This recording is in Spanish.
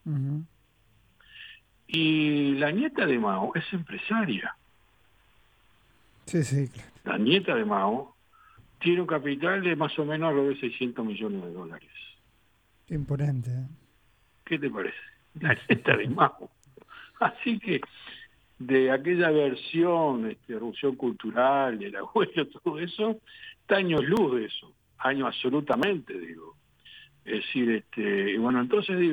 Ujú. Y la nieta de Mao es empresaria. Sí, sí, claro. La nieta de Mao tiene un capital de más o menos algo de 600 millones de dólares. Imponente. ¿Qué te parece? La nieta de Mao. Así que de aquella versión, erupción cultural, el abuelo, todo eso, está años luz de eso. Años absolutamente, digo. Es decir, bueno, entonces digo,